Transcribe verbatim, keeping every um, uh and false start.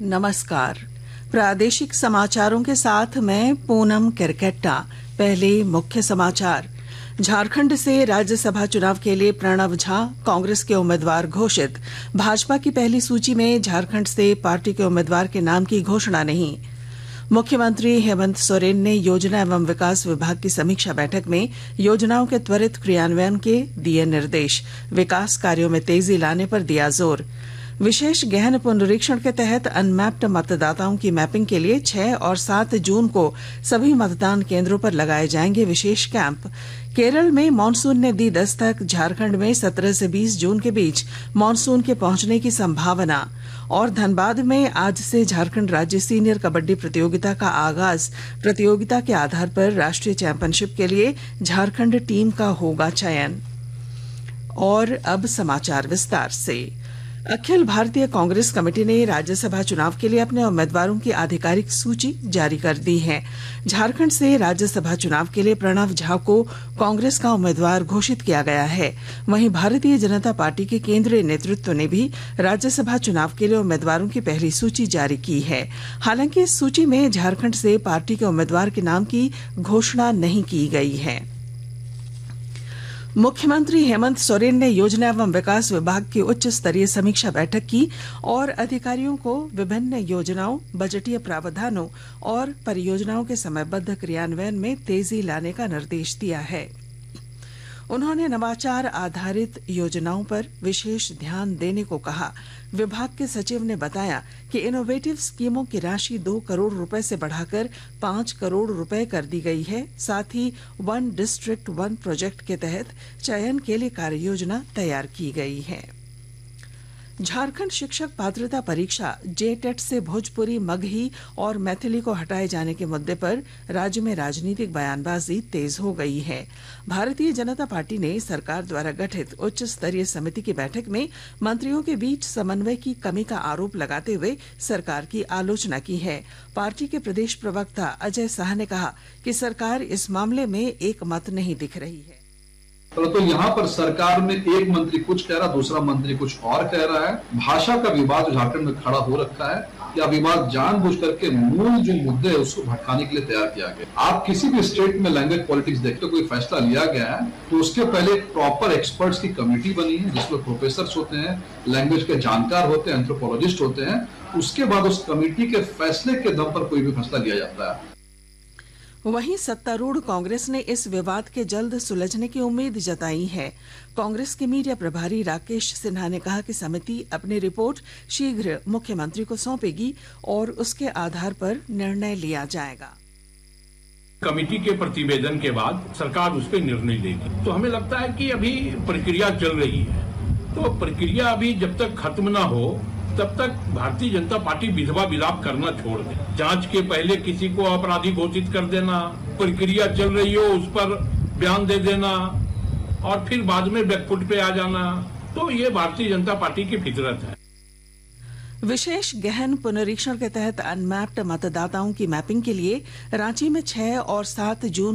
नमस्कार। प्रादेशिक समाचारों के साथ मैं पूनम किरकेट्टा। पहले मुख्य समाचार। झारखंड से राज्यसभा चुनाव के लिए प्रणव झा कांग्रेस के उम्मीदवार घोषित। भाजपा की पहली सूची में झारखंड से पार्टी के उम्मीदवार के नाम की घोषणा नहीं। मुख्यमंत्री हेमंत सोरेन ने योजना एवं विकास विभाग की समीक्षा बैठक में योजनाओं के त्वरित क्रियान्वयन के दिए निर्देश। विकास कार्यों में तेजी लाने पर दिया जोर। विशेष गहन पुनरीक्षण के तहत अनमैप्ड मतदाताओं की मैपिंग के लिए छह और सात जून को सभी मतदान केंद्रों पर लगाए जाएंगे विशेष कैंप। केरल में मानसून ने दी दस्तक। झारखंड में सत्रह से बीस जून के बीच मानसून के पहुंचने की संभावना। और धनबाद में आज से झारखंड राज्य सीनियर कबड्डी प्रतियोगिता का आगाज। प्रतियोगिता के आधार पर राष्ट्रीय चैंपियनशिप के लिए झारखंड टीम का होगा चयन। और अब समाचार विस्तार से। अखिल भारतीय कांग्रेस कमेटी ने राज्यसभा चुनाव के लिए अपने उम्मीदवारों की आधिकारिक सूची जारी कर दी है। झारखंड से राज्यसभा चुनाव के लिए प्रणव झा को कांग्रेस का उम्मीदवार घोषित किया गया है। वहीं भारतीय जनता पार्टी के केंद्रीय नेतृत्व ने भी राज्यसभा चुनाव के लिए उम्मीदवारों की पहली सूची जारी की है। हालांकि इस सूची में झारखंड से पार्टी के उम्मीदवार के नाम की घोषणा नहीं की गई है। मुख्यमंत्री हेमंत सोरेन ने योजना एवं विकास विभाग की उच्च स्तरीय समीक्षा बैठक की और अधिकारियों को विभिन्न योजनाओं, बजटीय प्रावधानों और परियोजनाओं के समयबद्ध क्रियान्वयन में तेजी लाने का निर्देश दिया है। उन्होंने नवाचार आधारित योजनाओं पर विशेष ध्यान देने को कहा। विभाग के सचिव ने बताया कि इनोवेटिव स्कीमों की राशि दो करोड़ रुपए से बढ़ाकर पांच करोड़ रुपए कर दी गई है। साथ ही वन डिस्ट्रिक्ट वन प्रोजेक्ट के तहत चयन के लिए कार्ययोजना तैयार की गई है। झारखंड शिक्षक पात्रता परीक्षा जेटेट से भोजपुरी, मगही और मैथिली को हटाए जाने के मुद्दे पर राज्य में राजनीतिक बयानबाजी तेज हो गई है। भारतीय जनता पार्टी ने सरकार द्वारा गठित उच्च स्तरीय समिति की बैठक में मंत्रियों के बीच समन्वय की कमी का आरोप लगाते हुए सरकार की आलोचना की है। पार्टी के प्रदेश प्रवक्ता अजय शाह ने कहा कि सरकार इस मामले में एक मत नहीं दिख रही है। तो यहाँ पर सरकार में एक मंत्री कुछ कह रहा, दूसरा मंत्री कुछ और कह रहा है। भाषा का विवाद झारखंड में खड़ा हो रखा है। या विवाद जानबूझ करके मूल जो मुद्दे है उसको भटकाने के लिए तैयार किया गया। आप किसी भी स्टेट में लैंग्वेज पॉलिटिक्स देखते, कोई फैसला लिया गया है तो उसके पहले प्रॉपर एक्सपर्ट्स की कमेटी बनी है जिसमें प्रोफेसर होते हैं, लैंग्वेज के जानकार होते हैं, एंथ्रोपोलॉजिस्ट होते हैं। उसके बाद उस कमेटी के फैसले के दम पर कोई भी फैसला लिया जाता है। वहीं सत्तारूढ़ कांग्रेस ने इस विवाद के जल्द सुलझने की उम्मीद जताई है। कांग्रेस के मीडिया प्रभारी राकेश सिन्हा ने कहा कि समिति अपनी रिपोर्ट शीघ्र मुख्यमंत्री को सौंपेगी और उसके आधार पर निर्णय लिया जाएगा। कमेटी के प्रतिवेदन के बाद सरकार उस पर निर्णय लेगी। तो हमें लगता है कि अभी प्रक्रिया चल रही है, तो प्रक्रिया अभी जब तक खत्म ना हो तब तक भारतीय जनता पार्टी विधवा विलाप करना छोड़ दे। जांच के पहले किसी को अपराधी घोषित कर देना, प्रक्रिया चल रही हो उस पर बयान दे देना और फिर बाद में बैकफुट पे आ जाना, तो ये भारतीय जनता पार्टी की फितरत है। विशेष गहन पुनरीक्षण के तहत अनमैप्ड मतदाताओं की मैपिंग के लिए रांची में छह और सात जून